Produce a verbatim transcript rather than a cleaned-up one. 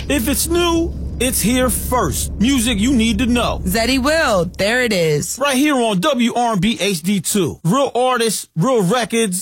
If it's new, it's here first. Music you need to know. Zeddy Will, there it is. Right here on W R and B H D two. Real artists, real records.